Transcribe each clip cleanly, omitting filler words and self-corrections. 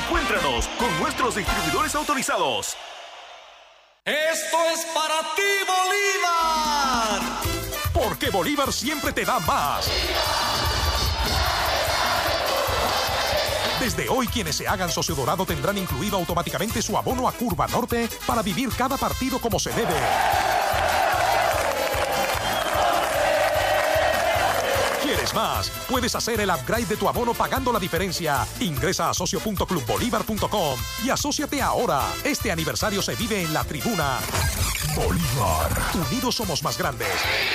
Encuéntranos con nuestros distribuidores autorizados. ¡Esto es para ti, Bolívar! Porque Bolívar siempre te da más. Desde hoy, quienes se hagan socio dorado tendrán incluido automáticamente su abono a Curva Norte para vivir cada partido como se debe. ¿Quieres más? Puedes hacer el upgrade de tu abono pagando la diferencia. Ingresa a socio.clubbolivar.com y asóciate ahora. Este aniversario se vive en la tribuna. Bolívar. Unidos somos más grandes.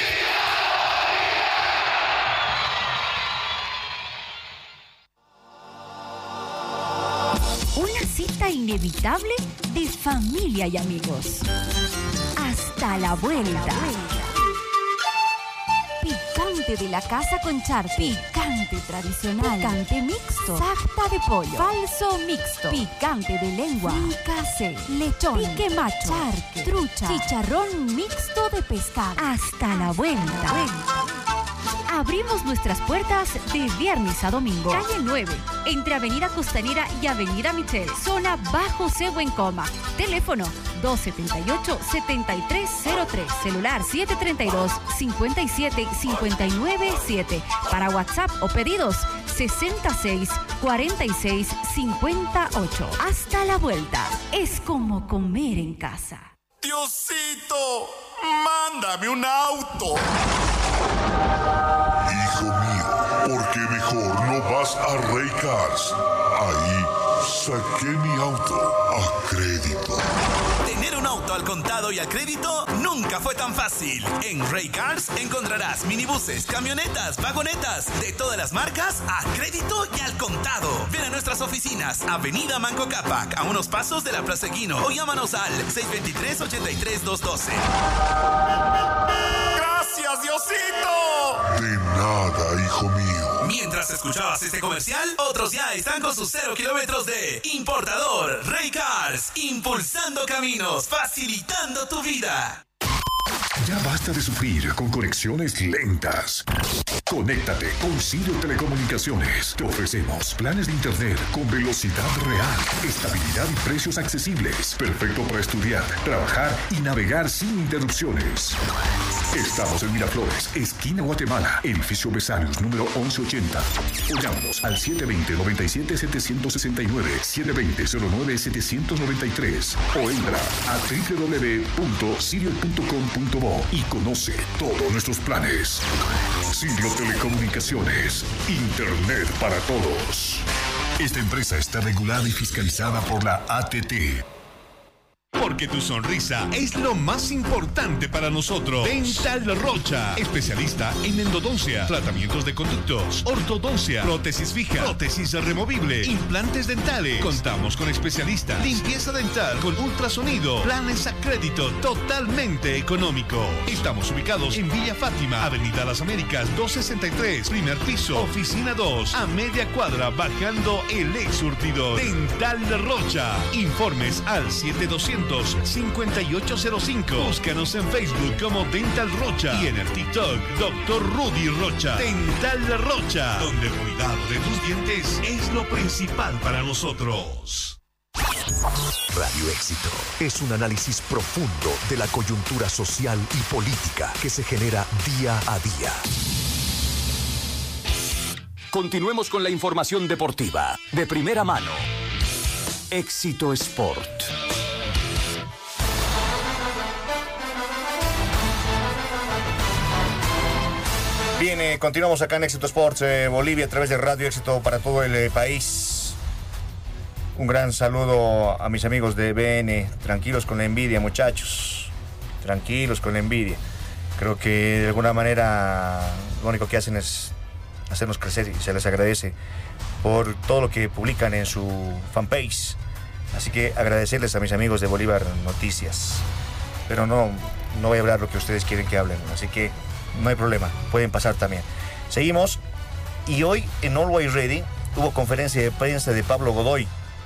Una cita inevitable de familia y amigos. Hasta la vuelta. Picante de la casa con charque. Picante tradicional. Picante mixto. Sarta de pollo. Falso mixto. Picante de lengua. Fricase. Lechón. Pique macho. Charque. Trucha. Chicharrón mixto de pescado. Hasta la vuelta. Abrimos nuestras puertas de viernes a domingo. Calle 9, entre Avenida Costanera y Avenida Michel. Zona Bajo Cebo en Coma. Teléfono 278-7303. Celular 732-57597. Para WhatsApp o pedidos 66-46-58. Hasta la vuelta. Es como comer en casa. Diosito, mándame un auto. Hijo mío, ¿por qué mejor no vas a Rey Cars? Ahí saqué mi auto a crédito. Tener un auto al contado y a crédito nunca fue tan fácil. En Rey Cars encontrarás minibuses, camionetas, vagonetas de todas las marcas a crédito y al contado. Ven a nuestras oficinas, Avenida Manco Cápac, a unos pasos de la Plaza Equino, o llámanos al 623-83212. ¡Gracias, Diosito! De nada, hijo mío. Mientras escuchabas este comercial, otros ya están con sus 0 kilómetros de importador. Rey Cars, impulsando caminos, facilitando tu vida. Ya basta de sufrir con conexiones lentas. Conéctate con Sirio Telecomunicaciones. Te ofrecemos planes de internet con velocidad real, estabilidad y precios accesibles. Perfecto para estudiar, trabajar y navegar sin interrupciones. Estamos en Miraflores, esquina Guatemala, edificio Besarios, número 1180. O llámanos al 720-97-769, 720-09-793. O entra a www.sirio.com.bo y conoce todos nuestros planes. Sirio Telecomunicaciones, Internet para todos. Esta empresa está regulada y fiscalizada por la ATT. Porque tu sonrisa es lo más importante para nosotros. Dental Rocha, especialista en endodoncia, tratamientos de conductos, ortodoncia, prótesis fija, prótesis removible, implantes dentales. Contamos con especialistas, limpieza dental con ultrasonido, planes a crédito totalmente económico. Estamos ubicados en Villa Fátima, Avenida Las Américas 263, primer piso, oficina 2, a media cuadra bajando el ex surtidor. Dental Rocha. Informes al 7200-5805. Búscanos en Facebook como Dental Rocha y en el TikTok Dr. Rudy Rocha. Dental Rocha, donde el cuidado de tus dientes es lo principal para nosotros. Radio Éxito es un análisis profundo de la coyuntura social y política que se genera día a día. Continuemos con la información deportiva de primera mano. Éxito Sport. Bien, continuamos acá en Éxito Sports Bolivia a través de Radio Éxito para todo el país. Un gran saludo a mis amigos de BN. Tranquilos con la envidia, muchachos. Tranquilos con la envidia. Creo que de alguna manera lo único que hacen es hacernos crecer y se les agradece por todo lo que publican en su fanpage. Así que agradecerles a mis amigos de Bolívar Noticias. Pero no voy a hablar lo que ustedes quieren que hablen. Así que no hay problema, pueden pasar también. Seguimos. Y hoy en Always Ready hubo conferencia de prensa de Pablo Godoy.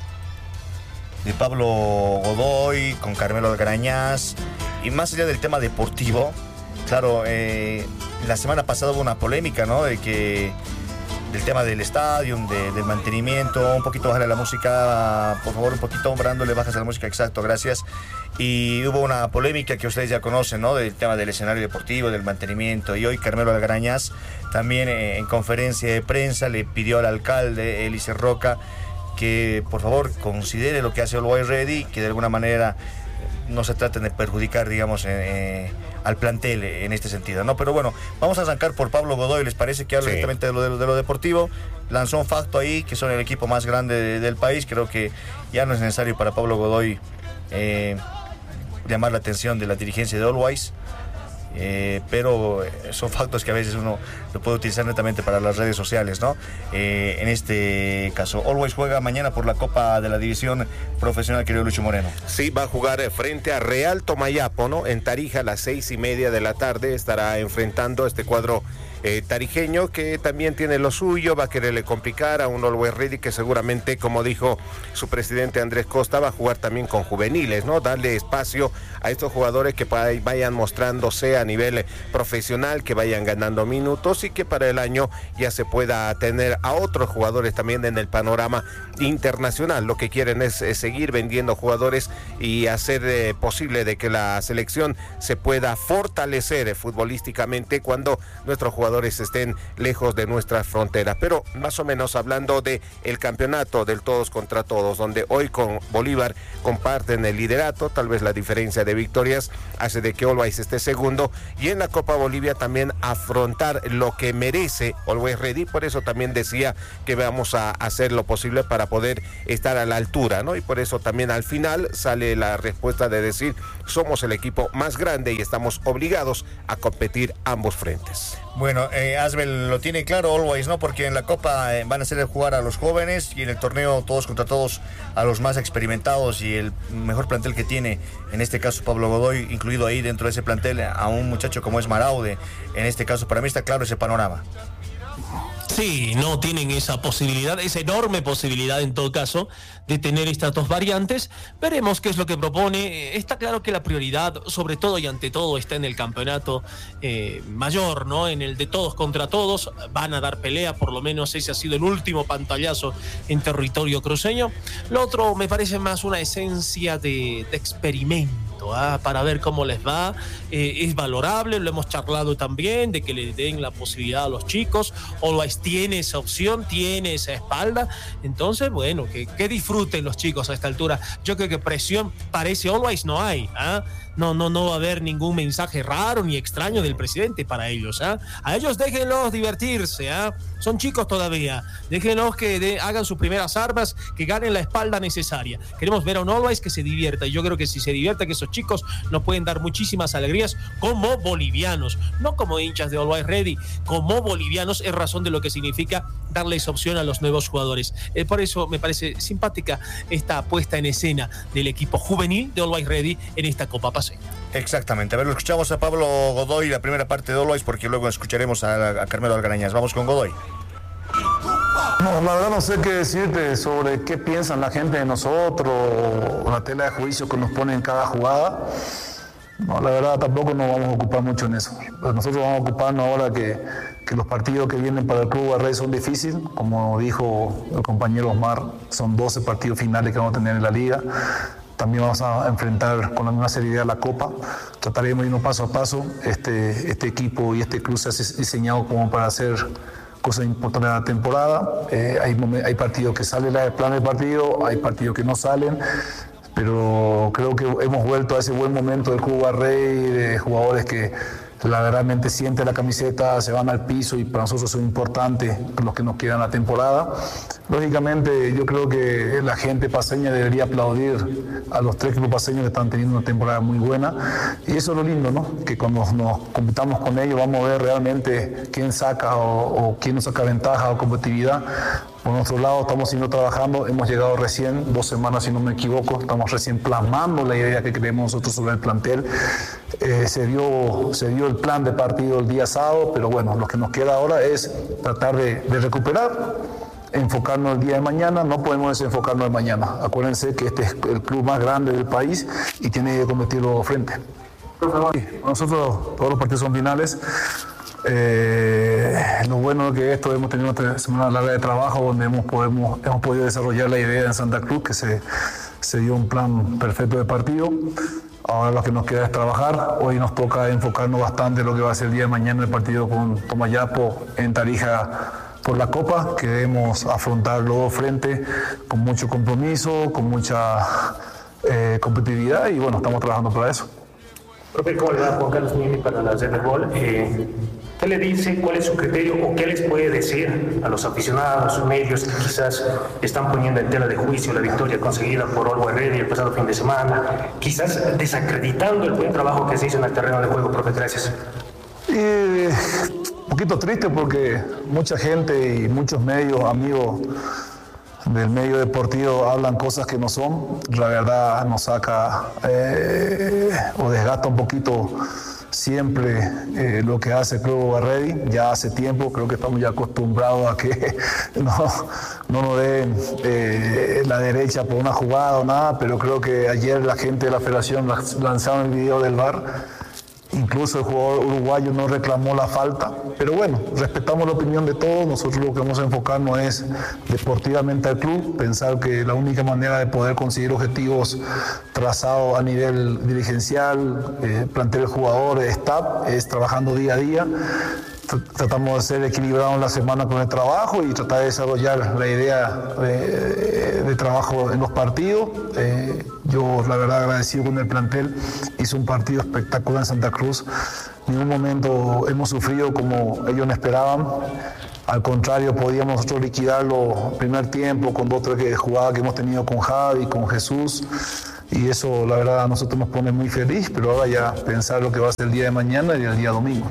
Con Carmelo Algarañaz. Y más allá del tema deportivo, claro, la semana pasada hubo una polémica, ¿no? De del tema del estadio, del mantenimiento. Un poquito bajarle la música, por favor, un poquito, Brando, le bajas a la música, exacto, gracias. Y hubo una polémica que ustedes ya conocen, ¿no? Del tema del escenario deportivo, del mantenimiento. Y hoy Carmelo Algarañaz también en conferencia de prensa le pidió al alcalde Eliezer Roca que por favor considere lo que hace Always Ready, que de alguna manera no se traten de perjudicar, digamos, al plantel en este sentido, ¿no? Pero bueno, vamos a arrancar por Pablo Godoy. ¿Les parece que hable directamente de lo deportivo? Lanzó un facto ahí, que son el equipo más grande del país. Creo que ya no es necesario para Pablo Godoy llamar la atención de la dirigencia de Always, pero son factos que a veces uno lo puede utilizar netamente para las redes sociales, ¿no? En este caso, Always juega mañana por la Copa de la División Profesional, querido Lucho Moreno. Sí, va a jugar frente a Real Tomayapo, ¿no? En Tarija a las 6:30 de la tarde estará enfrentando este cuadro tarijeño, que también tiene lo suyo, va a quererle complicar a un Always Ready que seguramente, como dijo su presidente Andrés Costa, va a jugar también con juveniles, ¿no? Darle espacio a estos jugadores que vayan mostrándose a nivel profesional, que vayan ganando minutos y que para el año ya se pueda tener a otros jugadores también en el panorama internacional. Lo que quieren es seguir vendiendo jugadores y hacer posible de que la selección se pueda fortalecer futbolísticamente cuando nuestros jugadores estén lejos de nuestras fronteras. Pero más o menos hablando de el campeonato del todos contra todos, donde hoy con Bolívar comparten el liderato, tal vez la diferencia de victorias hace de que Always esté segundo, y en la Copa Bolivia también afrontar lo que merece Always Ready. Por eso también decía que vamos a hacer lo posible para poder estar a la altura, ¿no? Y por eso también al final sale la respuesta de decir: somos el equipo más grande y estamos obligados a competir ambos frentes. Bueno, Asbel lo tiene claro Always, ¿no? Porque en la Copa van a hacer jugar a los jóvenes, y en el torneo todos contra todos a los más experimentados, y el mejor plantel que tiene, en este caso Pablo Godoy, incluido ahí dentro de ese plantel a un muchacho como es Maraude. En este caso, para mí está claro ese panorama. Sí, no tienen esa posibilidad, esa enorme posibilidad en todo caso de tener estas dos variantes. Veremos qué es lo que propone. Está claro que la prioridad, sobre todo y ante todo, está en el campeonato mayor, ¿no? En el de todos contra todos. Van a dar pelea, por lo menos ese ha sido el último pantallazo en territorio cruceño. Lo otro me parece más una esencia de experimento. Para ver cómo les va. Es valorable, lo hemos charlado también, de que le den la posibilidad a los chicos. Always tiene esa opción, tiene esa espalda. Entonces, bueno, que disfruten los chicos a esta altura. Yo creo que presión parece Always no hay. No va a haber ningún mensaje raro ni extraño del presidente para ellos. A ellos déjenlos divertirse. Son chicos todavía. Déjenlos que hagan sus primeras armas, que ganen la espalda necesaria. Queremos ver a un Always que se divierta. Y yo creo que si se divierte, que esos chicos nos pueden dar muchísimas alegrías como bolivianos. No como hinchas de Always Ready. Como bolivianos, es razón de lo que significa darles opción a los nuevos jugadores. Por eso me parece simpática esta puesta en escena del equipo juvenil de Always Ready en esta Copa Paseo. Exactamente. A ver, lo escuchamos a Pablo Godoy, la primera parte de Always, porque luego escucharemos a Carmelo Algarañaz. Vamos con Godoy. No, la verdad no sé qué decirte sobre qué piensan la gente de nosotros, o la tela de juicio que nos pone en cada jugada. No, la verdad tampoco nos vamos a ocupar mucho en eso. Nosotros vamos a ocuparnos ahora que los partidos que vienen para el Club Barrey son difíciles. Como dijo el compañero Osmar, son 12 partidos finales que vamos a tener en la liga. También vamos a enfrentar con la misma seriedad la Copa. Trataremos de irnos paso a paso. Este equipo y este club se ha diseñado como para hacer cosas importantes en la temporada. Hay partidos que salen el plan del partido, hay partidos que no salen, pero creo que hemos vuelto a ese buen momento del Club Barrey, de jugadores que realmente sienten la camiseta, se van al piso, y para nosotros es importante los que nos quedan la temporada. Lógicamente yo creo que la gente paseña debería aplaudir a los tres equipos paseños que están teniendo una temporada muy buena, y eso es lo lindo, ¿no? Que cuando nos computamos con ellos vamos a ver realmente quién saca o quién nos saca ventaja o competitividad. Por nuestro lado estamos trabajando, hemos llegado recién 2 semanas si no me equivoco, estamos recién plasmando la idea que queremos nosotros sobre el plantel. Se dio el plan de partido el día sábado, pero bueno, lo que nos queda ahora es tratar de recuperar, enfocarnos el día de mañana. No podemos desenfocarnos de mañana. Acuérdense que este es el club más grande del país y tiene que competirlo frente. Nosotros todos los partidos son finales. Lo bueno que esto hemos tenido una semana larga de trabajo donde hemos podido desarrollar la idea en Santa Cruz, que se dio un plan perfecto de partido. Ahora lo que nos queda es trabajar. Hoy nos toca enfocarnos bastante en lo que va a ser el día de mañana el partido con Tomayapo en Tarija por la Copa. Queremos afrontar los dos frentes con mucho compromiso, con mucha competitividad y bueno, estamos trabajando para eso. Profe, ¿cómo le va Juan Carlos Mini para la Red del Gol? ¿Qué le dice? ¿Cuál es su criterio? ¿O qué les puede decir a los aficionados, medios que quizás están poniendo en tela de juicio la victoria conseguida por Always Ready el pasado fin de semana? Quizás desacreditando el buen trabajo que se hizo en el terreno de juego, profe. Gracias. Un poquito triste porque mucha gente y muchos medios, amigos del medio deportivo, hablan cosas que no son. La verdad nos saca o desgasta un poquito siempre lo que hace Club Barredi. Ya hace tiempo, creo que estamos ya acostumbrados a que no nos den la derecha por una jugada o nada, pero creo que ayer la gente de la federación lanzaron el video del VAR. Incluso el jugador uruguayo no reclamó la falta, pero bueno, respetamos la opinión de todos. Nosotros lo que vamos a enfocarnos es deportivamente al club, pensar que la única manera de poder conseguir objetivos trazados a nivel dirigencial, plantel de jugadores, staff, es trabajando día a día. Tratamos de ser equilibrados en la semana con el trabajo y tratar de desarrollar la idea de trabajo en los partidos. Yo, la verdad, agradecido con el plantel. Hizo un partido espectacular en Santa Cruz. En ningún momento hemos sufrido como ellos no esperaban. Al contrario, podíamos nosotros liquidarlo primer tiempo con 2 o 3 jugadas que hemos tenido con Javi, con Jesús. Y eso, la verdad, a nosotros nos pone muy feliz. Pero ahora ya pensar lo que va a ser el día de mañana y el día domingo.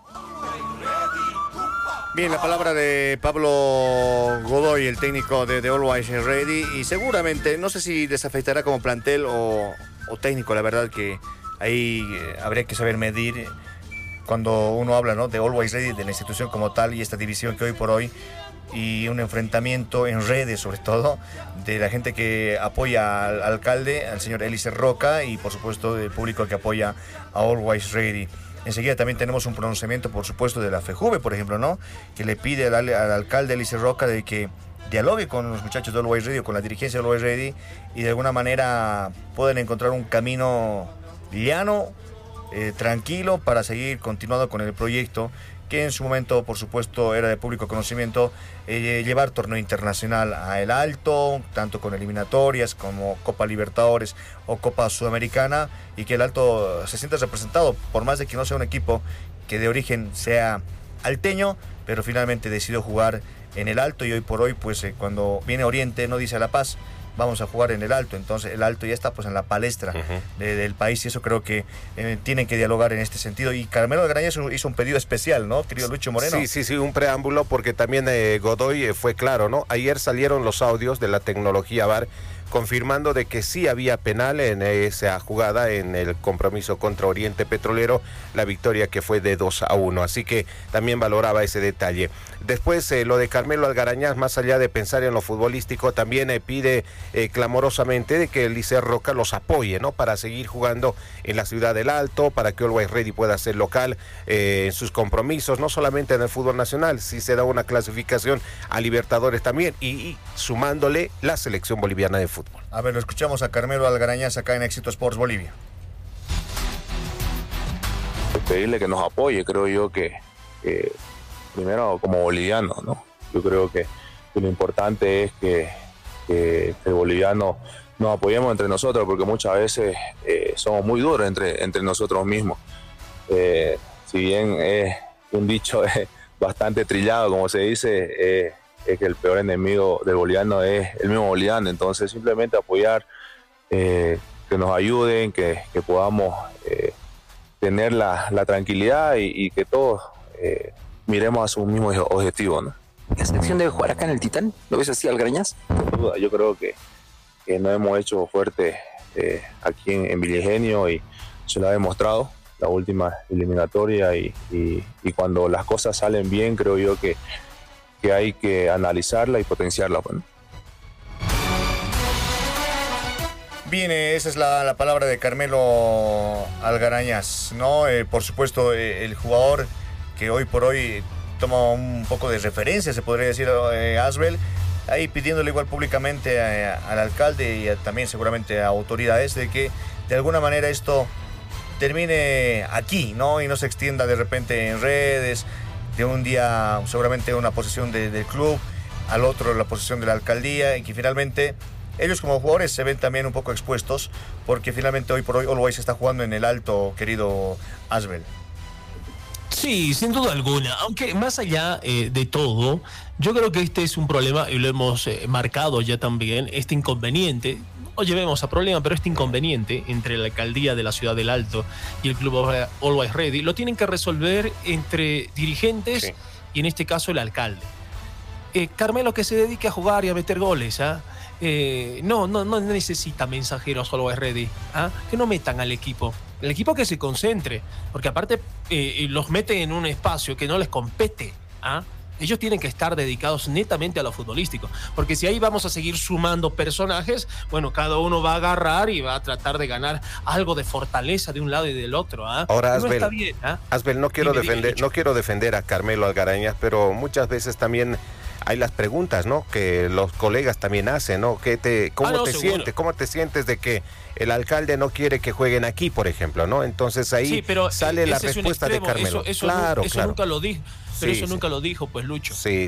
Bien, la palabra de Pablo Godoy, el técnico de Always Ready, y seguramente, no sé si les afectará como plantel o técnico, la verdad que ahí habría que saber medir cuando uno habla, ¿no?, de Always Ready, de la institución como tal y esta división que hoy por hoy, y un enfrentamiento en redes sobre todo, de la gente que apoya al alcalde, al señor Eliezer Roca, y por supuesto del público que apoya a Always Ready. Enseguida también tenemos un pronunciamiento, por supuesto, de la FEJUVE, por ejemplo, ¿no?, que le pide al alcalde Eliezer Roca de que dialogue con los muchachos de Always Ready, con la dirigencia de Always Ready, y de alguna manera pueden encontrar un camino llano, tranquilo, para seguir continuando con el proyecto, que en su momento, por supuesto, era de público conocimiento, llevar torneo internacional a El Alto, tanto con eliminatorias como Copa Libertadores o Copa Sudamericana, y que El Alto se sienta representado, por más de que no sea un equipo que de origen sea alteño, pero finalmente decidió jugar en El Alto, y hoy por hoy, pues cuando viene Oriente no dice a La Paz, vamos a jugar en El Alto. Entonces El Alto ya está pues en la palestra del país, y eso creo que tienen que dialogar en este sentido. Y Carmelo Algarañaz hizo un pedido especial, ¿no, querido Lucho Moreno? Sí, un preámbulo, porque también Godoy fue claro, ¿no? Ayer salieron los audios de la tecnología VAR confirmando de que sí había penal en esa jugada, en el compromiso contra Oriente Petrolero, la victoria que fue de 2-1, así que también valoraba ese detalle. Después lo de Carmelo Algarañaz, más allá de pensar en lo futbolístico, también pide clamorosamente de que Eliezer Roca los apoye, ¿no?, para seguir jugando en la ciudad del Alto, para que Always Ready pueda ser local en sus compromisos, no solamente en el fútbol nacional, si se da una clasificación a Libertadores también, y sumándole la selección boliviana de fútbol. A ver, lo escuchamos a Carmelo Algarañaz acá en Éxito Sports Bolivia. Pedirle que nos apoye, creo yo que primero como boliviano, ¿no? Yo creo que lo importante es que el boliviano nos apoyemos entre nosotros, porque muchas veces somos muy duros entre nosotros mismos. Si bien es un dicho bastante trillado, como se dice, es que el peor enemigo del boliviano es el mismo boliviano. Entonces simplemente apoyar, que nos ayuden, que podamos tener la tranquilidad y que todos miremos a su mismo objetivo, ¿no? ¿La selección debe jugar acá en el Titán? ¿Lo ves así, Algarañaz? Sin duda, yo creo que nos hemos hecho fuerte aquí en Villigenio, y se lo ha demostrado la última eliminatoria, y cuando las cosas salen bien, creo yo que hay que analizarla y potenciarla, ¿no? Bien, esa es la palabra de Carmelo Algarañaz, ¿no? Por supuesto, el jugador que hoy por hoy toma un poco de referencia, se podría decir, Asbel, ahí pidiéndole igual públicamente al alcalde y también seguramente a autoridades de que de alguna manera esto termine aquí, ¿no? Y no se extienda de repente en redes, de un día seguramente una posesión del club, al otro la posesión de la alcaldía, y que finalmente ellos como jugadores se ven también un poco expuestos, porque finalmente hoy por hoy All Boys está jugando en el alto, querido Asbel. Sí, sin duda alguna, aunque más allá de todo, yo creo que este es un problema, y lo hemos marcado ya también, este inconveniente, no llevemos a problema, pero este inconveniente entre la alcaldía de la ciudad del Alto y el club Always Ready, lo tienen que resolver entre dirigentes, sí, y en este caso el alcalde. Carmelo, que se dedique a jugar y a meter goles, ¿ah? No necesita mensajeros Always Ready, ¿ah? Que no metan al equipo. El equipo que se concentre, porque aparte los mete en un espacio que no les compete, ¿ah? Ellos tienen que estar dedicados netamente a lo futbolístico, porque si ahí vamos a seguir sumando personajes, bueno, cada uno va a agarrar y va a tratar de ganar algo de fortaleza de un lado y del otro, ¿ah? Ahora, no Asbel, está bien, ¿ah? Asbel, no quiero defender a Carmelo Algarañaz, pero muchas veces también hay las preguntas, ¿no? Que los colegas también hacen, ¿no? ¿Cómo te sientes de que el alcalde no quiere que jueguen aquí, por ejemplo, ¿no? Entonces ahí sí, pero sale la respuesta de Carmelo. Eso nunca lo dijo, pero eso nunca lo dijo, pues, Lucho. Sí.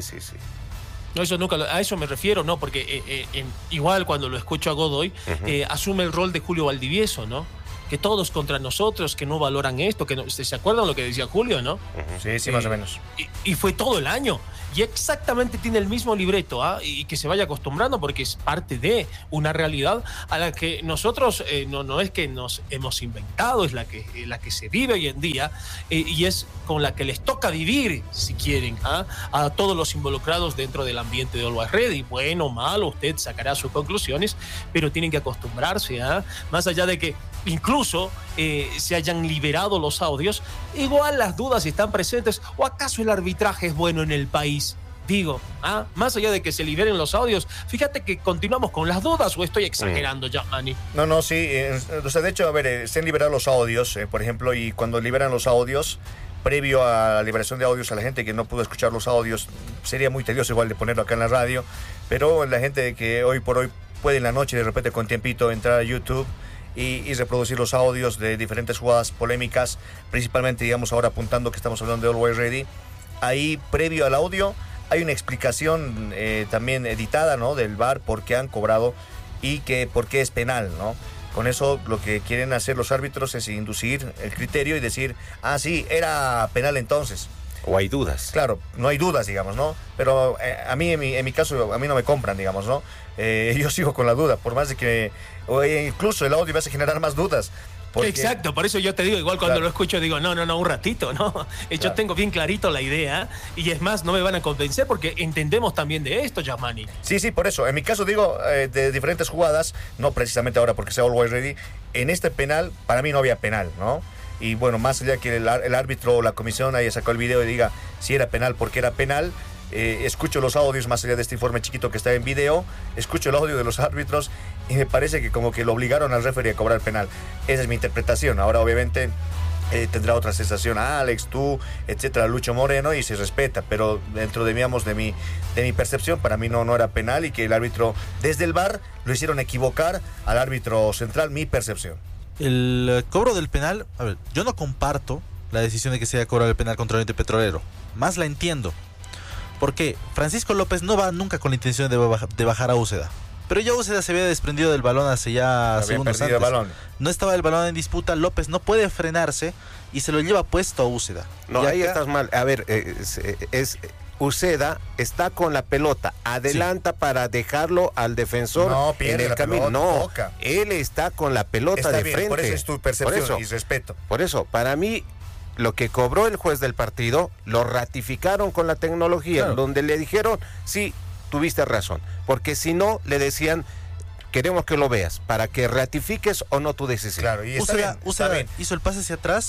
No, a eso me refiero, ¿no? Porque igual cuando lo escucho a Godoy, asume el rol de Julio Valdivieso, ¿no? Que todos contra nosotros, que no valoran esto, que no, ¿se acuerdan lo que decía Julio, no? Sí, más o menos. Y fue todo el año. Y exactamente tiene el mismo libreto, ¿ah? Y que se vaya acostumbrando, porque es parte de una realidad a la que nosotros no es que nos hemos inventado, es la que se vive hoy en día, y es con la que les toca vivir, si quieren, ¿ah? A todos los involucrados dentro del ambiente de Always Ready. Bueno o malo, usted sacará sus conclusiones, pero tienen que acostumbrarse, ¿ah? Más allá de que incluso se hayan liberado los audios, igual las dudas están presentes. ¿O acaso el arbitraje es bueno en el país? Digo, más allá de que se liberen los audios, fíjate que continuamos con las dudas, ¿o estoy exagerando ya, Manny? No, sí. O sea, de hecho, a ver, se han liberado los audios, por ejemplo, y cuando liberan los audios, previo a la liberación de audios, a la gente que no pudo escuchar los audios, sería muy tedioso igual de ponerlo acá en la radio, pero la gente que hoy por hoy puede en la noche, de repente con tiempito, entrar a YouTube y reproducir los audios de diferentes jugadas polémicas, principalmente, digamos, ahora apuntando que estamos hablando de Always Ready. Ahí, previo al audio, hay una explicación también editada, ¿no? Del VAR, por qué han cobrado y por qué es penal, ¿no? Con eso lo que quieren hacer los árbitros es inducir el criterio y decir, sí, era penal entonces. O hay dudas. Claro, no hay dudas, digamos, ¿no? Pero a mí, en mi caso, a mí no me compran, digamos, ¿no? Yo sigo con la duda, por más de que incluso el audio me hace generar más dudas. Porque... Exacto, por eso yo te digo, igual cuando lo escucho digo, no, un ratito, ¿no? Yo tengo bien clarito la idea, y es más, no me van a convencer porque entendemos también de esto, Yamani. Sí, por eso. En mi caso digo, de diferentes jugadas, no precisamente ahora porque sea Always Ready, en este penal, para mí no había penal, ¿no? Y bueno, más allá que el árbitro o la comisión haya sacado el video y diga si era penal, porque era penal, escucho los audios más allá de este informe chiquito que está en video, escucho el audio de los árbitros y me parece que como que lo obligaron al referee a cobrar penal. Esa es mi interpretación. Ahora obviamente tendrá otra sensación Alex, tú, etcétera, Lucho Moreno, y se respeta, pero dentro de mi percepción, para mí no era penal, y que el árbitro desde el VAR lo hicieron equivocar al árbitro central, mi percepción. El cobro del penal, a ver, yo no comparto la decisión de que se haya cobrado el penal contra Oriente Petrolero, más la entiendo. Porque Francisco López no va nunca con la intención de bajar a Úceda. Pero ya Úceda se había desprendido del balón hace ya segundos antes. No estaba el balón en disputa, López no puede frenarse y se lo lleva puesto a Úceda. No, ahí estás mal. A ver, Úceda está con la pelota, adelanta para dejarlo al defensor en el camino. No, él está con la pelota de frente. Por eso es tu percepción y respeto. Por eso, para mí, lo que cobró el juez del partido, lo ratificaron con la tecnología, donde le dijeron, sí, tuviste razón, porque si no, le decían, queremos que lo veas, para que ratifiques o no tu decisión. Claro, y Úceda hizo el pase hacia atrás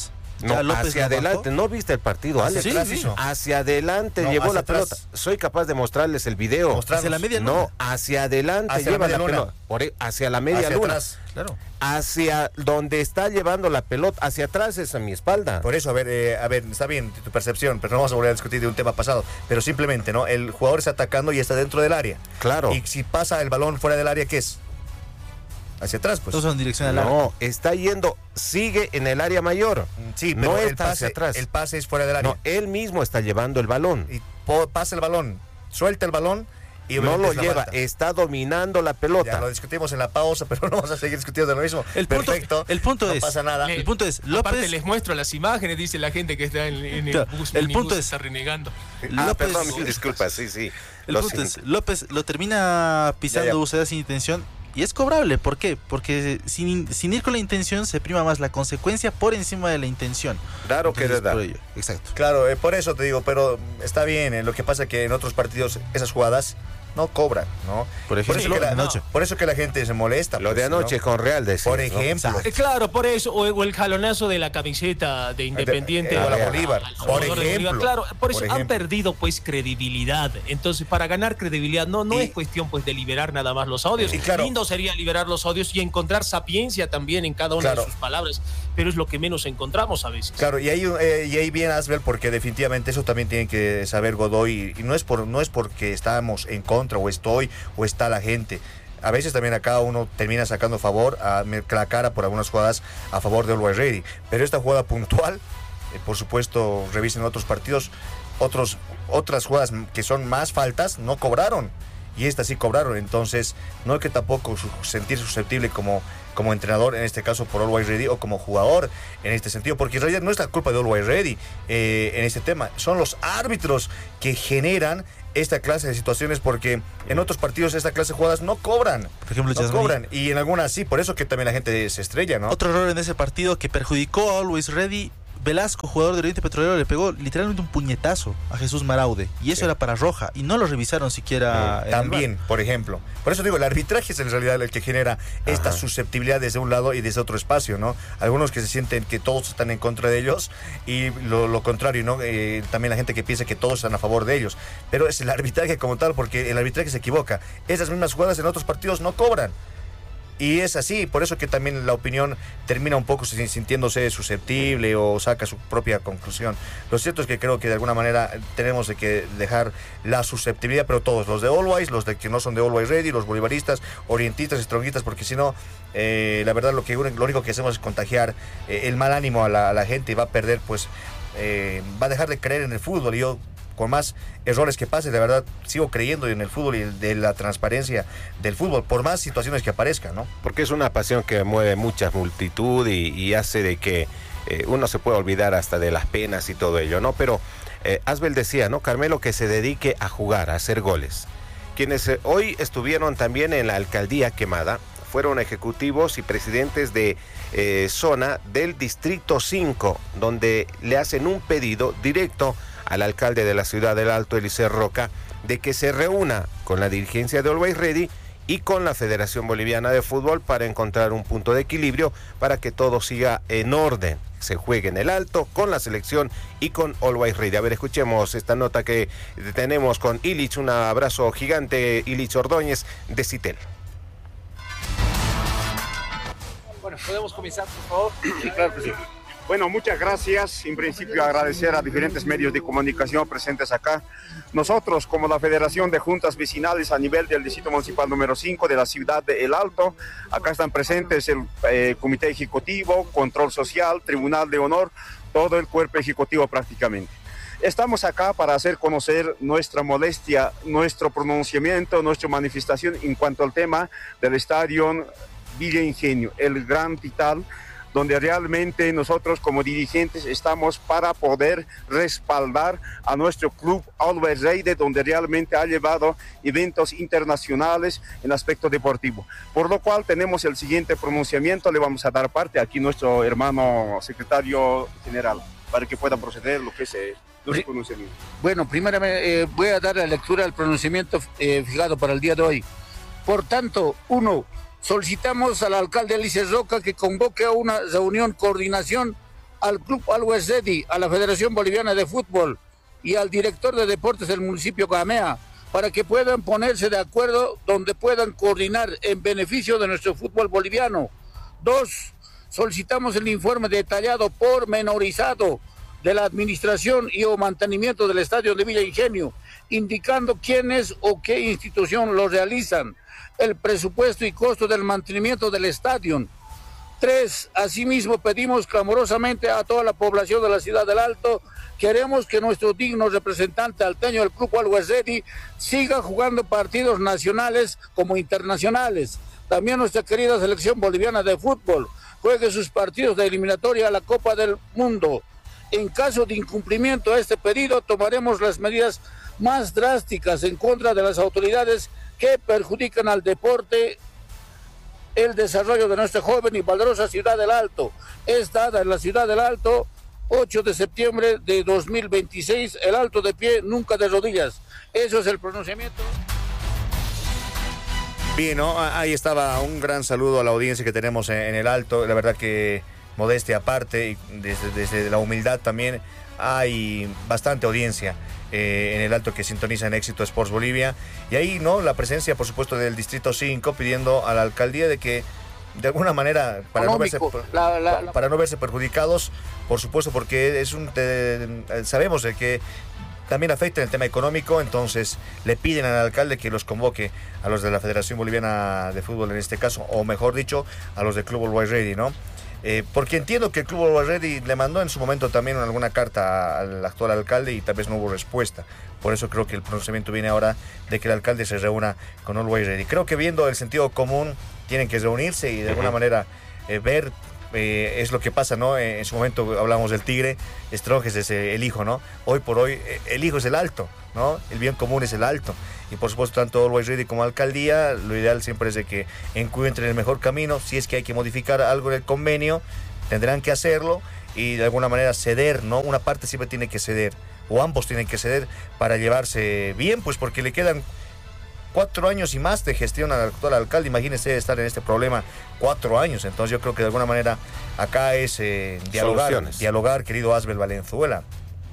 No, hacia adelante, ¿no viste el partido, Alex? Sí. Hacia adelante llevó la pelota. Soy capaz de mostrarles el video. Hacia la media luna. No, hacia adelante lleva la pelota. Hacia la media luna. Claro. Hacia donde está llevando la pelota, hacia atrás es a mi espalda. Por eso, a ver, está bien tu percepción, pero no vamos a volver a discutir de un tema pasado. Pero simplemente, ¿no? El jugador está atacando y está dentro del área. Claro. Y si pasa el balón fuera del área, ¿qué es? Hacia atrás, pues. Todos son en dirección al área. No, está yendo, sigue en el área mayor. Sí, pero no el está pase, hacia atrás. El pase es fuera del área. No, él mismo está llevando el balón. Y pasa el balón, suelta el balón y no lo lleva, está dominando la pelota. Ya lo discutimos en la pausa, pero no vamos a seguir discutiendo de lo mismo. El punto no es, pasa nada. El punto es, López. Aparte les muestro las imágenes, dice la gente que está en el bus. El punto está renegando. López, perdón, disculpa, sí. El punto es, López lo termina pisando Uceda sin intención. Y es cobrable, ¿por qué? Porque sin ir con la intención se prima más la consecuencia por encima de la intención. Claro que es verdad. Exacto. Claro, por eso te digo, pero está bien. Lo que pasa es que en otros partidos esas jugadas no cobran, ¿no? Por ejemplo, por eso que la gente se molesta. Lo de anoche, ¿no? Con Real decís, por ejemplo. ¿no? Claro, por eso, o el jalonazo de la camiseta de Independiente a la Bolívar, por ejemplo. Claro, por eso han perdido pues credibilidad. Entonces, para ganar credibilidad no es cuestión pues de liberar nada más los audios. Lindo sería liberar los audios y encontrar sapiencia también en cada una de sus palabras, pero es lo que menos encontramos a veces. Claro, y ahí viene Asbel, porque definitivamente eso también tiene que saber Godoy, y no es porque estamos en contra o está la gente. A veces también acá uno termina sacando la cara por algunas jugadas a favor de Always Ready, pero esta jugada puntual, por supuesto, revisen otros partidos, otras jugadas que son más faltas no cobraron, y estas sí cobraron. Entonces no hay que tampoco sentir susceptible como entrenador, en este caso por Always Ready, o como jugador en este sentido, porque en realidad no es la culpa de Always Ready en este tema, son los árbitros que generan esta clase de situaciones, porque en otros partidos esta clase de jugadas no cobran. Por ejemplo, no cobran, y en algunas sí, por eso que también la gente se estrella, ¿no? Otro error en ese partido que perjudicó a Always Ready. Velasco, jugador de Oriente Petrolero, le pegó literalmente un puñetazo a Jesús Maraude, y eso era para roja, y no lo revisaron siquiera. También, por ejemplo. Por eso digo, el arbitraje es en realidad el que genera esta susceptibilidad desde un lado y desde otro espacio, ¿no? Algunos que se sienten que todos están en contra de ellos, y lo contrario, ¿no? También la gente que piensa que todos están a favor de ellos. Pero es el arbitraje como tal, porque el arbitraje se equivoca. Esas mismas jugadas en otros partidos no cobran. Y es así, por eso que también la opinión termina un poco sintiéndose susceptible o saca su propia conclusión. Lo cierto es que creo que de alguna manera tenemos que dejar la susceptibilidad, pero todos, los de Always, los de que no son de Always Ready, los bolivaristas, orientistas, stronguistas, porque si no, la verdad lo único que hacemos es contagiar el mal ánimo a la gente, y va a perder, pues, va a dejar de creer en el fútbol. Y yo, con más errores que pase, de verdad sigo creyendo en el fútbol y de la transparencia del fútbol, por más situaciones que aparezcan, ¿no? Porque es una pasión que mueve mucha multitud y hace de que uno se pueda olvidar hasta de las penas y todo ello, ¿no? Pero Asbel decía, ¿no? Carmelo, que se dedique a jugar, a hacer goles. Quienes hoy estuvieron también en la alcaldía quemada fueron ejecutivos y presidentes de zona del Distrito 5, donde le hacen un pedido directo al alcalde de la ciudad del Alto, Eliezer Roca, de que se reúna con la dirigencia de Always Ready y con la Federación Boliviana de Fútbol para encontrar un punto de equilibrio para que todo siga en orden. Se juegue en el Alto, con la selección y con Always Ready. A ver, escuchemos esta nota que tenemos con Illich. Un abrazo gigante, Illich Ordóñez, de Citel. Bueno, ¿podemos comenzar, por favor? Sí, claro que sí. Bueno, muchas gracias. En principio, agradecer a diferentes medios de comunicación presentes acá. Nosotros, como la Federación de Juntas Vecinales a nivel del Distrito Municipal número 5 de la ciudad de El Alto, acá están presentes el Comité Ejecutivo, Control Social, Tribunal de Honor, todo el cuerpo ejecutivo prácticamente. Estamos acá para hacer conocer nuestra molestia, nuestro pronunciamiento, nuestra manifestación en cuanto al tema del estadio Villa Ingenio, el Gran Titán, donde realmente nosotros como dirigentes estamos para poder respaldar a nuestro club Always Ready, donde realmente ha llevado eventos internacionales en aspecto deportivo. Por lo cual tenemos el siguiente pronunciamiento, le vamos a dar parte aquí nuestro hermano secretario general, para que pueda proceder lo que es nuestro pronunciamiento. Bueno, primero voy a dar la lectura del pronunciamiento fijado para el día de hoy. Por tanto, solicitamos al alcalde Eliezer Roca que convoque a una reunión coordinación al Club Always Ready, a la Federación Boliviana de Fútbol y al director de deportes del municipio Camea, para que puedan ponerse de acuerdo donde puedan coordinar en beneficio de nuestro fútbol boliviano. 2. Solicitamos el informe detallado pormenorizado de la administración y o mantenimiento del estadio de Villa Ingenio, indicando quiénes o qué institución lo realizan, el presupuesto y costo del mantenimiento del estadio. 3. Asimismo, pedimos clamorosamente a toda la población de la ciudad del Alto, queremos que nuestro digno representante alteño del Club Always Ready siga jugando partidos nacionales como internacionales. También nuestra querida selección boliviana de fútbol juegue sus partidos de eliminatoria a la Copa del Mundo. En caso de incumplimiento a este pedido, tomaremos las medidas más drásticas en contra de las autoridades que perjudican al deporte, el desarrollo de nuestra joven y valerosa ciudad del Alto. Es dada en la ciudad del Alto, 8 de septiembre de 2026, el Alto de pie, nunca de rodillas. Eso es el pronunciamiento. Bien, ¿no? Ahí estaba un gran saludo a la audiencia que tenemos en el Alto. La verdad que modestia aparte, y desde la humildad también hay bastante audiencia en el Alto que sintoniza en Éxito Sports Bolivia. Y ahí, ¿no? La presencia, por supuesto, del Distrito 5 pidiendo a la alcaldía de que, de alguna manera, para no verse perjudicados, por supuesto, porque sabemos de que también afecta el tema económico, entonces le piden al alcalde que los convoque a los de la Federación Boliviana de Fútbol en este caso, o mejor dicho, a los del Club Always Ready, ¿no? Porque entiendo que el Club Always Ready le mandó en su momento también alguna carta al actual alcalde y tal vez no hubo respuesta. Por eso creo que el pronunciamiento viene ahora de que el alcalde se reúna con Always Ready. Creo que viendo el sentido común tienen que reunirse y de alguna manera ver es lo que pasa, ¿no? En su momento hablamos del Tigre, Stronges es el hijo, ¿no? Hoy por hoy el hijo es el Alto, ¿no? El bien común es el Alto. Y por supuesto, tanto Always Ready como alcaldía, lo ideal siempre es de que encuentren el mejor camino. Si es que hay que modificar algo en el convenio, tendrán que hacerlo y de alguna manera ceder, ¿no? Una parte siempre tiene que ceder, o ambos tienen que ceder para llevarse bien, pues porque le quedan 4 años y más de gestión al actual alcalde. Imagínense estar en este problema 4 años. Entonces yo creo que de alguna manera acá es dialogar, querido Asbel Valenzuela.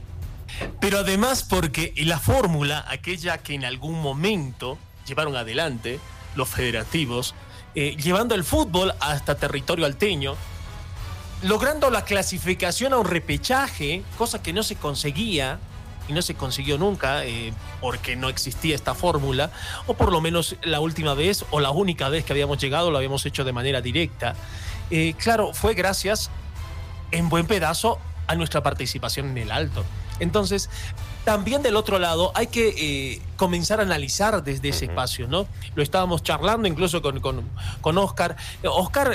Pero además porque la fórmula, aquella que en algún momento llevaron adelante los federativos, llevando el fútbol hasta territorio alteño, logrando la clasificación a un repechaje, cosa que no se conseguía, y no se consiguió nunca porque no existía esta fórmula, o por lo menos la última vez o la única vez que habíamos llegado lo habíamos hecho de manera directa. Claro, fue gracias en buen pedazo a nuestra participación en el Alto. Entonces, también del otro lado hay que comenzar a analizar desde ese espacio, ¿no? Lo estábamos charlando incluso con Oscar. Oscar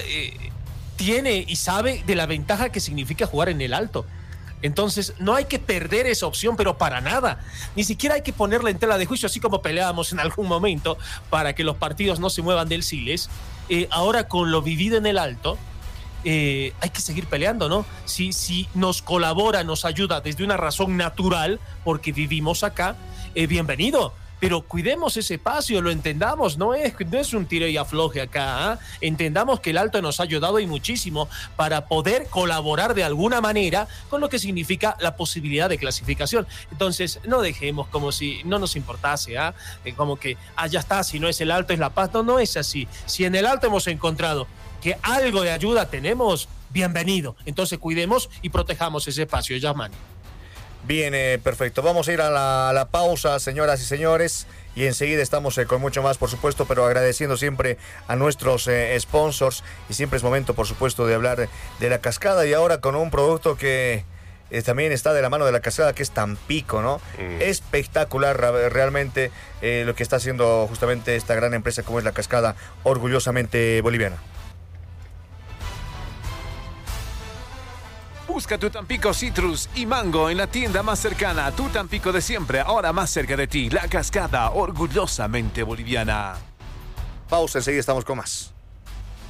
tiene y sabe de la ventaja que significa jugar en el Alto. Entonces, no hay que perder esa opción, pero para nada. Ni siquiera hay que ponerla en tela de juicio, así como peleábamos en algún momento para que los partidos no se muevan del Siles. Ahora, con lo vivido en el Alto, hay que seguir peleando, ¿no? Si nos colabora, nos ayuda desde una razón natural, porque vivimos acá, bienvenido. Pero cuidemos ese espacio, lo entendamos, no es un tire y afloje acá, ¿eh? Entendamos que el Alto nos ha ayudado y muchísimo para poder colaborar de alguna manera con lo que significa la posibilidad de clasificación. Entonces, no dejemos como si no nos importase, como que, ya está, si no es el Alto es La Paz. No es así. Si en el Alto hemos encontrado que algo de ayuda tenemos, bienvenido. Entonces, cuidemos y protejamos ese espacio, Yasmani. Bien, perfecto. Vamos a ir a la pausa, señoras y señores, y enseguida estamos con mucho más, por supuesto, pero agradeciendo siempre a nuestros sponsors, y siempre es momento, por supuesto, de hablar de La Cascada, y ahora con un producto que también está de la mano de La Cascada, que es Tampico, ¿no? Espectacular realmente lo que está haciendo justamente esta gran empresa como es La Cascada, orgullosamente boliviana. Busca tu Tampico Citrus y Mango en la tienda más cercana. Tu Tampico de siempre, ahora más cerca de ti. La Cascada, orgullosamente boliviana. Pausa, enseguida estamos con más.